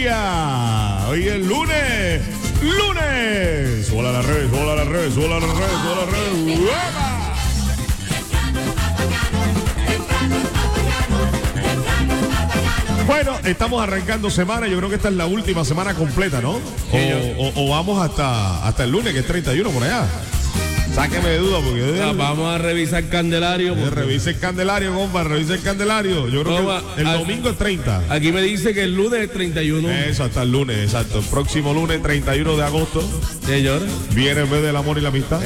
día. Hoy es lunes. ¡Lunes! Hola a las redes, hola a las redes, hola a las redes, hola a las redes. ¡Uepa! Bueno, estamos arrancando semana. Yo creo que esta es la última semana completa, ¿no? O vamos hasta el lunes, que es 31 por allá. Sáqueme de duda porque... vamos a revisar el Candelario. Revise el Candelario, compa, revise el Candelario. Yo creo que el domingo es 30. Aquí me dice que el lunes es 31. Eso, hasta el lunes, exacto. El próximo lunes, 31 de agosto. Señor. Viene el mes del amor y la amistad.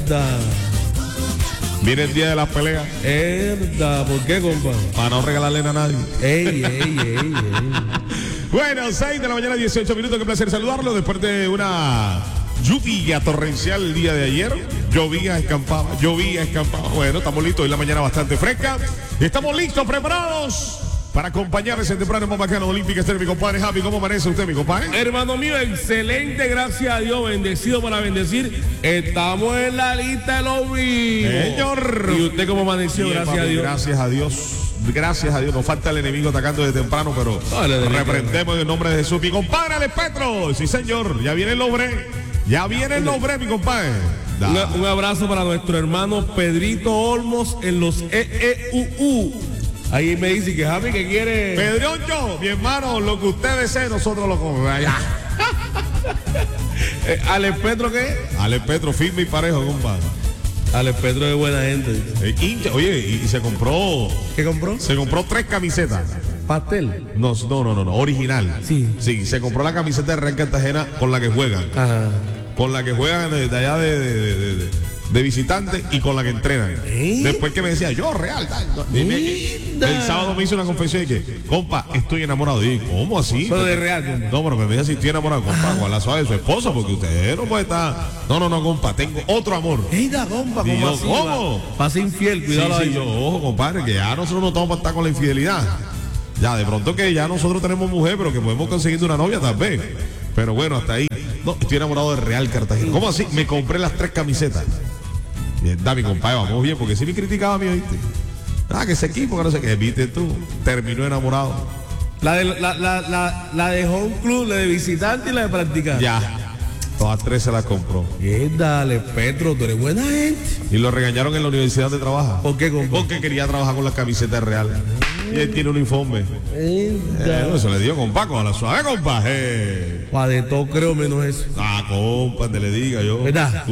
Viene el día de las peleas. ¿Por qué, compa? Para no regalarle a nadie. Ey. Bueno, 6 de la mañana, 18 minutos. Qué placer saludarlo después de una lluvia torrencial el día de ayer. Llovía, escampaba. Bueno, estamos listos. Hoy la mañana bastante fresca. Estamos listos, preparados para acompañarles en temprano más bacano Olímpica Estéreo, mi compadre Javi. ¿Cómo amanece usted, mi compadre? Hermano mío, excelente, gracias a Dios, bendecido para bendecir. Estamos en la lista de los vivos. Señor. ¿Y usted cómo amaneció? Bien, Gracias papi, a Dios. Gracias a Dios. Gracias a Dios. Nos falta el enemigo atacando desde temprano, pero reprendemos en el nombre de Jesús. Mi compadre Ale Petro. Sí, señor. Ya viene el nombre. Mi compadre. Un abrazo para nuestro hermano Pedrito Olmos en los EEUU. Ahí me dice que Javi que quiere. Pedroncho, mi hermano, lo que usted desee, nosotros lo comemos allá. ¿Ale Petro qué? Ale Petro, firme y parejo, compadre. Ale Petro es buena gente. Oye, y se compró. ¿Qué compró? Se compró 3 camisetas. ¿Pastel? No, original. Sí, se compró la camiseta de Real Cartagena con la que juegan. Ajá. Con la que juegan de allá de visitantes y con la que entrenan. Después que me decía, yo, Real, el sábado me hizo una confesión y que, compa, estoy enamorado. Y ¿cómo así? Pero de Real, compa. No, pero me decía si estoy enamorado, compa, con la suave de su esposa, porque usted no puede estar. No, compa, tengo otro amor. Compa, Y ¿cómo yo, así? ¿cómo? Pasa infiel, cuidado ahí. Yo, ojo, compadre, que ya nosotros no estamos para estar con la infidelidad. Ya, de pronto que ya nosotros tenemos mujer, pero que podemos conseguir una novia tal vez. Pero bueno, hasta ahí. No, estoy enamorado de Real Cartagena. ¿Cómo así? Me compré las 3 camisetas. Bien, mi compadre, vamos bien, porque si me criticaba a mí, ¿viste? Que ese equipo, que no sé qué, viste tú, terminó enamorado. La de Home Club, la de visitante y la de practicar. Ya, todas 3 se las compró. Dale, Petro, tú eres buena gente. Y lo regañaron en la universidad donde trabaja. ¿Por qué, compa? Porque quería trabajar con las camisetas de Real. Y él tiene un uniforme. Eso le dio, compa, con la suave, compa. De todo creo menos eso. Compa, te le diga yo. ¿Verdad?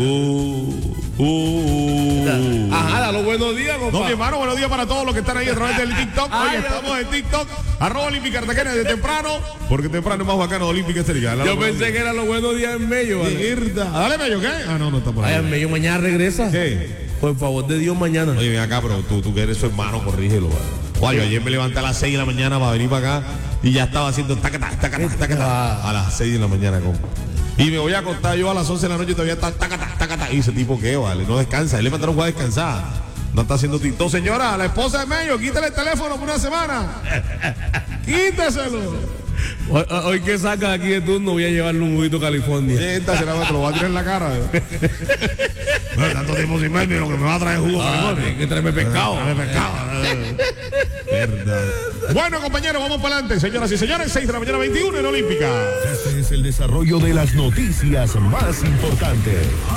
Ajá, da los buenos días, compa. No, mi hermano, buenos días para todos los que están ahí a través del TikTok. Hoy estamos en TikTok, @Olímpica Cartagena desde temprano, porque temprano es más bacano de Olímpica Estéreo. Yo pensé que eran los buenos días en Mello, ¿vale? Mierda. Dale, Mello, ¿qué? No está por ahí. En Mello mañana regresa. ¿Qué? Por favor de Dios, mañana. Oye, ven acá, pero tú que eres su hermano, corrígelo, ¿vale? Yo ayer me levanté a las 6 de la mañana para venir para acá y ya estaba haciendo tacata a las 6 de la mañana, compa. Y me voy a acostar yo a las 11 de la noche y todavía está tacata. Y ese tipo, ¿qué, vale? No descansa. Él le mandaron a descansar. No está haciendo tito. Señora, la esposa de Mello, quítale el teléfono por una semana. Quíteselo. Hoy que saca aquí de turno voy a llevarle un juguito California. Esta será que te lo va a tirar en la cara. Bueno, tanto tiempo sin verme, lo que me va a traer jugo California. Hay que traerme pescado. Verdad. Bueno, compañeros, vamos para adelante. Señoras y señores, 6 de la mañana 21 en Olímpica. Este es el desarrollo de las noticias más importantes.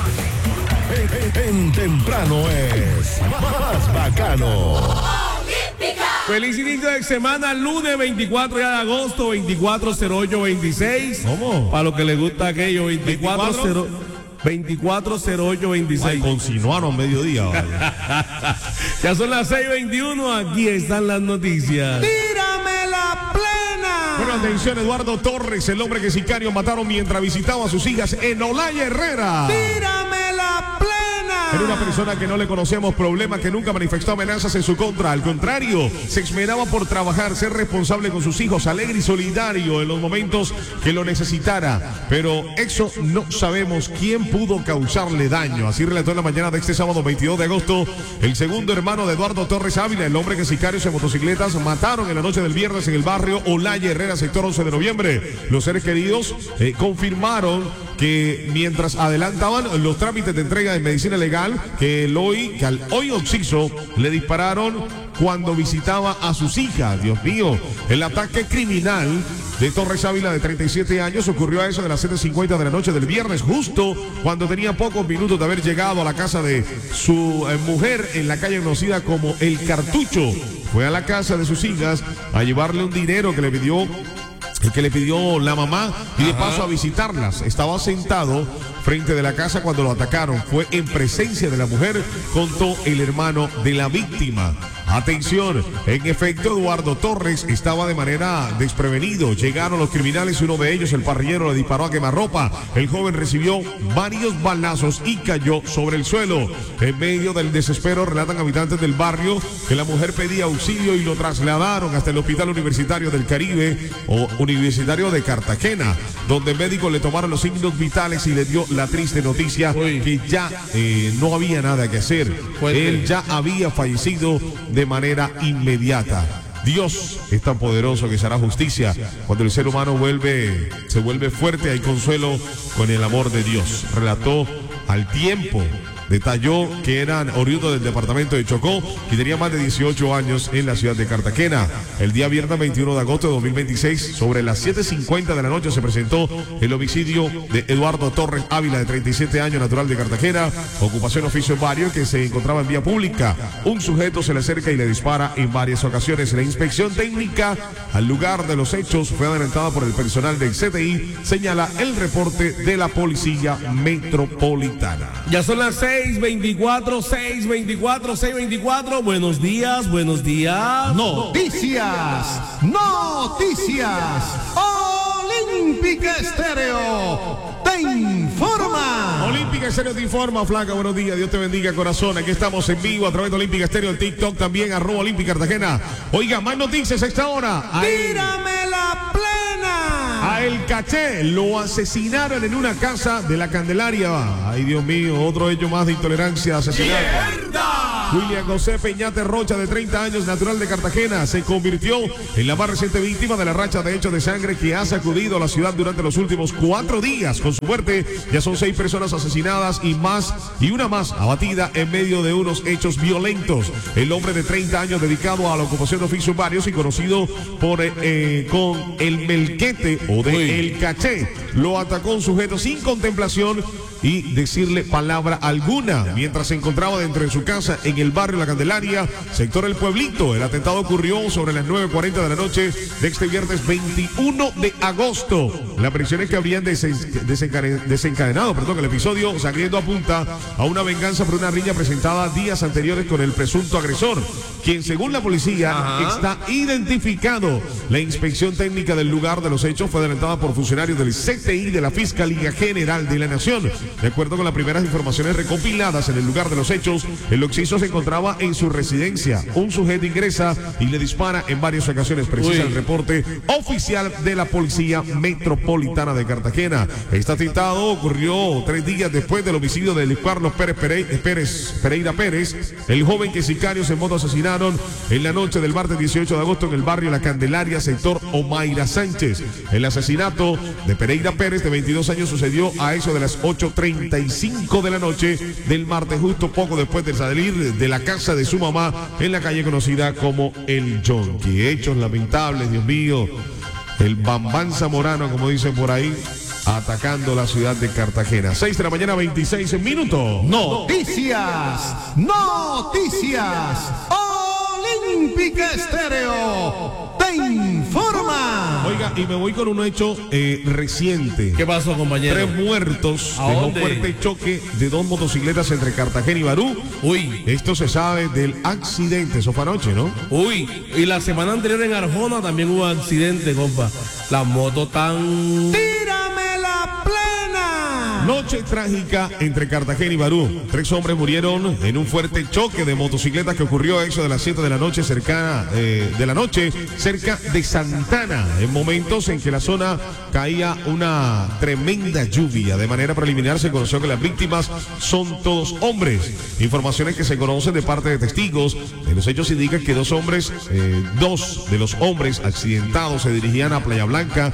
En temprano es más bacano. Feliz inicio de semana, lunes 24 de agosto, 240826. ¿Cómo? Para los que les gusta aquello, 240826. Ay, con Sinuano a mediodía, vale. Ya son las 6:21, aquí están las noticias. ¡Tírame la plena! Bueno, atención, Eduardo Torres, el hombre que sicarios mataron mientras visitaba a sus hijas en Olaya Herrera. ¡Tírame la plena! Era una persona que no le conocíamos problemas, que nunca manifestó amenazas en su contra. Al contrario, se esmeraba por trabajar, ser responsable con sus hijos, alegre y solidario en los momentos que lo necesitara. Pero eso no sabemos quién pudo causarle daño. Así relató en la mañana de este sábado 22 de agosto el segundo hermano de Eduardo Torres Ávila, el hombre que sicarios en motocicletas mataron en la noche del viernes en el barrio Olaya Herrera, sector 11 de noviembre. Los seres queridos confirmaron que mientras adelantaban los trámites de entrega de medicina legal, que al hoy occiso le dispararon cuando visitaba a sus hijas. Dios mío, el ataque criminal de Torres Ávila, de 37 años, ocurrió a eso de las 7:50 de la noche del viernes, justo cuando tenía pocos minutos de haber llegado a la casa de su mujer en la calle conocida como El Cartucho. Fue a la casa de sus hijas a llevarle un dinero que le pidió la mamá y de paso a visitarlas. Estaba sentado frente de la casa cuando lo atacaron. Fue en presencia de la mujer, contó el hermano de la víctima. Atención, en efecto, Eduardo Torres estaba de manera desprevenido. Llegaron los criminales, uno de ellos, el parrillero, le disparó a quemarropa. El joven recibió varios balazos y cayó sobre el suelo. En medio del desespero, relatan habitantes del barrio que la mujer pedía auxilio y lo trasladaron hasta el Hospital Universitario del Caribe o Universitario de Cartagena, donde médicos le tomaron los signos vitales y le dio la triste noticia que ya no había nada que hacer. Él ya había fallecido de manera inmediata. Dios es tan poderoso que se hará justicia. Cuando el ser humano se vuelve fuerte, hay consuelo con el amor de Dios. Relató Al Tiempo. Detalló que eran oriundos del departamento de Chocó y tenía más de 18 años en la ciudad de Cartagena. El día viernes 21 de agosto de 2026, sobre las 7:50 de la noche, se presentó el homicidio de Eduardo Torres Ávila, de 37 años, natural de Cartagena, ocupación oficio en barrio, que se encontraba en vía pública. Un sujeto se le acerca y le dispara en varias ocasiones. La inspección técnica al lugar de los hechos fue adelantada por el personal del CTI, señala el reporte de la Policía Metropolitana. Ya son las 6:24. Buenos días. Noticias. Olímpica Estéreo te informa. Olímpica Estéreo te informa, flaca, buenos días, Dios te bendiga, corazón. Aquí estamos en vivo a través de Olímpica Estéreo, el TikTok también, @Olímpica Cartagena. Oiga, más noticias a esta hora. ¡Tírame la plena! A El Caché lo asesinaron en una casa de la Candelaria. Ay, Dios mío, otro hecho más de intolerancia, asesinato. William José Peñate Rocha, de 30 años, natural de Cartagena, se convirtió en la más reciente víctima de la racha de hechos de sangre que ha sacudido a la ciudad durante los últimos 4 días. Con su muerte, ya son 6 personas asesinadas y una más abatida en medio de unos hechos violentos. El hombre de 30 años, dedicado a la ocupación de oficios varios y conocido con el Melquete o de El Caché, lo atacó un sujeto sin contemplación y decirle palabra alguna mientras se encontraba dentro de su casa en el barrio La Candelaria, sector El Pueblito. El atentado ocurrió sobre las 9:40 de la noche de este viernes 21 de agosto. Las presiones que habrían desencadenado el episodio sangriento apunta a una venganza por una riña presentada días anteriores con el presunto agresor, quien según la policía está identificado. La inspección técnica del lugar de los hechos fue adelantada por funcionarios del CTI de la Fiscalía General de la Nación. De acuerdo con las primeras informaciones recopiladas en el lugar de los hechos, el occiso se encontraba en su residencia. Un sujeto ingresa y le dispara en varias ocasiones, precisa el reporte oficial de la Policía Metropolitana de Cartagena. Este atentado ocurrió 3 días después del homicidio de Luis Carlos Pereira Pérez, el joven que sicarios en moto asesinaron en la noche del martes 18 de agosto en el barrio La Candelaria, sector Omaira Sánchez. El asesinato de Pereira Pérez, de 22 años, sucedió a eso de las 8:35 de la noche del martes, justo poco después de salir de la casa de su mamá en la calle conocida como El Yonqui. Hechos lamentables, Dios mío. El Bambán Zamorano, como dicen por ahí, atacando la ciudad de Cartagena. 6 de la mañana, 26 minutos. Noticias. Olímpica Estéreo te informa. Oiga, y me voy con un hecho reciente. ¿Qué pasó, compañero? 3 muertos. Dejó fuerte choque de 2 motocicletas entre Cartagena y Barú. Esto se sabe del accidente. Eso fue anoche, ¿no? Y la semana anterior en Arjona también hubo accidente, compa. Las motos tan... ¡Tírame la plena! Noche trágica entre Cartagena y Barú. 3 hombres murieron en un fuerte choque de motocicletas que ocurrió a eso de las 7 de la noche cerca de Santana, en momentos en que la zona caía una tremenda lluvia. De manera preliminar se conoció que las víctimas son todos hombres. Informaciones que se conocen de parte de testigos de los hechos indican que 2 de los hombres accidentados se dirigían a Playa Blanca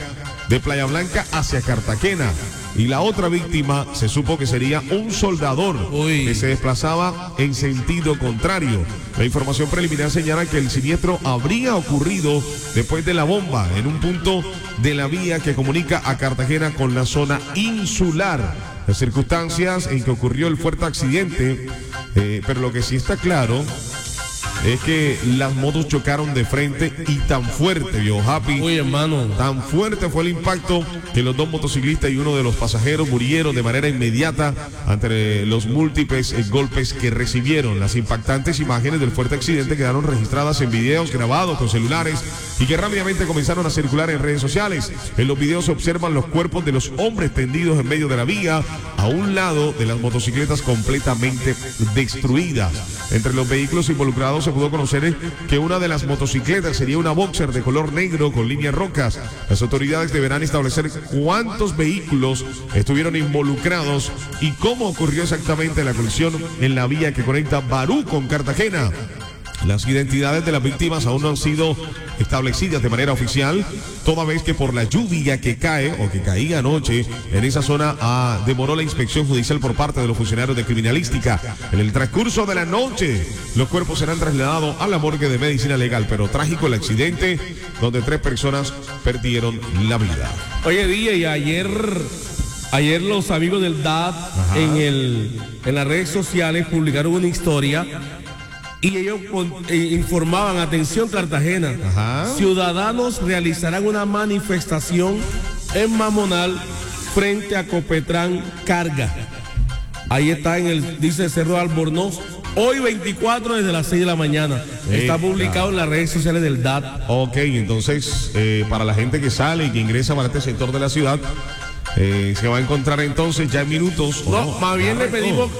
de Playa Blanca hacia Cartagena. Y la otra víctima se supo que sería un soldador que se desplazaba en sentido contrario. La información preliminar señala que el siniestro habría ocurrido después de la bomba en un punto de la vía que comunica a Cartagena con la zona insular. Las circunstancias en que ocurrió el fuerte accidente, pero lo que sí está claro es que las motos chocaron de frente y tan fuerte, viejo Happy. Uy, hermano. Tan fuerte fue el impacto que los dos motociclistas y uno de los pasajeros murieron de manera inmediata ante los múltiples golpes que recibieron. Las impactantes imágenes del fuerte accidente quedaron registradas en videos grabados con celulares y que rápidamente comenzaron a circular en redes sociales. En los videos se observan los cuerpos de los hombres tendidos en medio de la vía, a un lado de las motocicletas completamente destruidas. Entre los vehículos involucrados se pudo conocer que una de las motocicletas sería una boxer de color negro con líneas rojas. Las autoridades deberán establecer cuántos vehículos estuvieron involucrados y cómo ocurrió exactamente la colisión en la vía que conecta Barú con Cartagena. Las identidades de las víctimas aún no han sido establecidas de manera oficial, toda vez que por la lluvia que cae o que caía anoche en esa zona demoró la inspección judicial por parte de los funcionarios de criminalística. En el transcurso de la noche, los cuerpos serán trasladados a la morgue de medicina legal, pero trágico el accidente donde 3 personas perdieron la vida. Oye, DJ, ayer los amigos del DAD en las redes sociales publicaron una historia. Y ellos informaban, atención Cartagena, ciudadanos realizarán una manifestación en Mamonal frente a Copetrán Carga. Ahí está dice Cerro de Albornoz, hoy 24 desde las 6 de la mañana. Está publicado en las redes sociales del DAT. Ok, entonces para la gente que sale y que ingresa para este sector de la ciudad, se va a encontrar entonces ya en minutos. Más bien le pedimos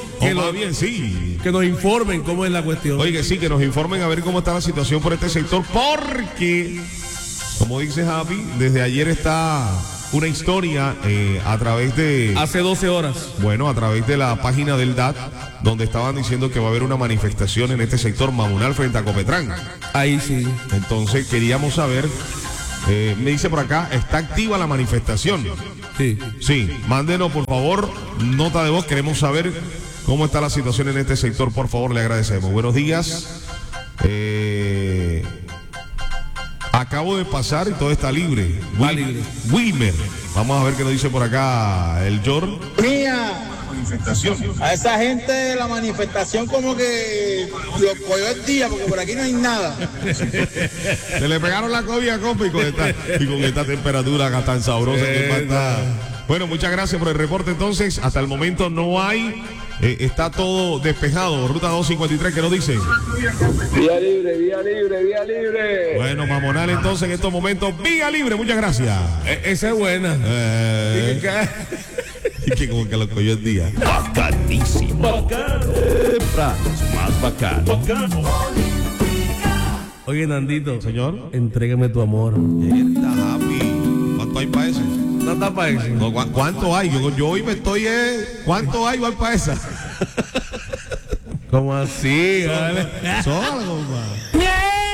que nos informen cómo es la cuestión. Oye, sí, que nos informen a ver cómo está la situación por este sector, porque, como dice Javi, desde ayer está una historia a través de... Hace 12 horas. Bueno, a través de la página del DAT, donde estaban diciendo que va a haber una manifestación en este sector Mamonal frente a Copetrán. Ahí sí. Entonces queríamos saber, me dice por acá, ¿está activa la manifestación? Sí, mándenos por favor nota de voz, queremos saber cómo está la situación en este sector, por favor, le agradecemos. Buenos días, acabo de pasar y todo está libre. Wilmer, vamos a ver qué nos dice por acá el Jor. Mía, a esa gente de la manifestación como que lo cogió el día, porque por aquí no hay nada. Se le pegaron la cobija, compa, y con esta temperatura acá tan sabrosa que está. Bueno, muchas gracias por el reporte. Entonces, hasta el momento no hay, está todo despejado. Ruta 253, ¿qué nos dice? Vía libre, vía libre, vía libre. Bueno, Mamonal, entonces en estos momentos, vía libre, muchas gracias. Esa es buena. Y que como que lo cogió el día. Bacanísimo. Bacano. Más bacano. Oye, Nandito. Señor. Entrégame tu amor. Está happy. ¿Cuánto hay para eso? No está para eso. No, ¿cuánto hay? Yo hoy me estoy... ¿Cuánto hay igual para esa? ¿Cómo así? Solo, compa.